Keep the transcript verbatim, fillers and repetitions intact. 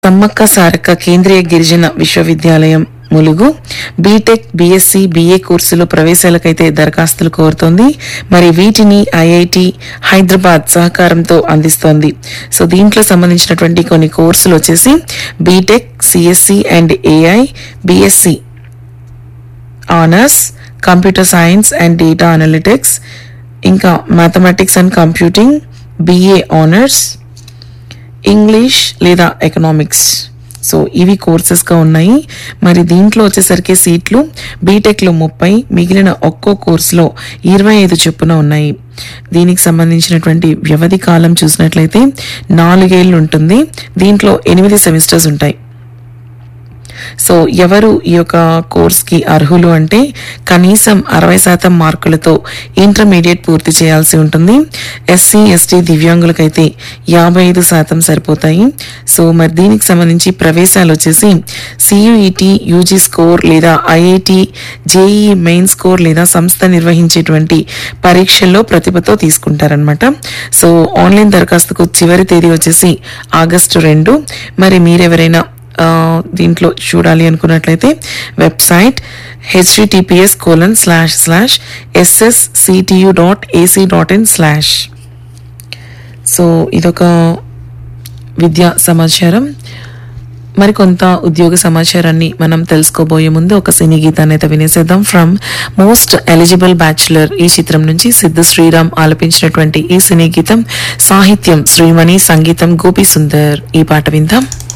సమ్మక్క సారక్క కేంద్రీయ గిరిజన విశ్వవిద్యాలయం ములుగు బీటెక్ బీఎస్సీ బీఏ కోర్సులో ప్రవేశాలకైతే దరఖాస్తులు కోరుతోంది. మరి వీటిని ఐఐటి హైదరాబాద్ సహకారంతో అందిస్తోంది. సో దీంట్లో సంబంధించినటువంటి కొన్ని కోర్సులు వచ్చేసి BTech CSC and AI, BSc honours computer science and data analytics, ఇంకా mathematics and computing, BA honours, English లేదా ఎకనామిక్స్. సో ఇవి కోర్సెస్గా ఉన్నాయి. మరి దీంట్లో వచ్చేసరికి సీట్లు బీటెక్లో ముప్పై, మిగిలిన ఒక్కో కోర్సులో ఇరవై ఐదు చొప్పున ఉన్నాయి. దీనికి సంబంధించినటువంటి వ్యవధి కాలం చూసినట్లయితే నాలుగేళ్లు ఉంటుంది. దీంట్లో ఎనిమిది సెమిస్టర్స్ ఉంటాయి. సో ఎవరు ఈ యొక్క కోర్స్కి అర్హులు అంటే కనీసం అరవై శాతం మార్కులతో ఇంటర్మీడియట్ పూర్తి చేయాల్సి ఉంటుంది. ఎస్సీ ఎస్టీ దివ్యాంగులకైతే యాభై ఐదు శాతం సరిపోతాయి. సో మరి దీనికి సంబంధించి ప్రవేశాలు వచ్చేసి సియుఈటి యూజీ స్కోర్ లేదా ఐఐటి జేఈ మెయిన్ స్కోర్ లేదా సంస్థ నిర్వహించేటువంటి పరీక్షల్లో ప్రతిభతో తీసుకుంటారనమాట. సో ఆన్లైన్ దరఖాస్తుకు చివరి తేదీ వచ్చేసి ఆగస్టు రెండు. మరి మీరెవరైనా దీంట్లో చూడాలి అనుకున్నట్లయితే website HTTPS colon slash slash SSCTU dot AC dot in slash. So ఇదొక విద్యా సమాచారం. మరికొంత ఉద్యోగ సమాచారాన్ని మనం తెలుసుకోబోయే ముందు ఒక సినీ గీతాన్ని అయితే వినేసేద్దాం. ఫ్రమ్ మోస్ట్ ఎలిజిబుల్ బ్యాచులర్ ఈ చిత్రం నుంచి సిద్ధు శ్రీరామ్ ఆలపించినటువంటి ఈ సినీ గీతం, సాహిత్యం శ్రీమణి, సంగీతం గోపి సుందర్. ఈ పాట విందాం.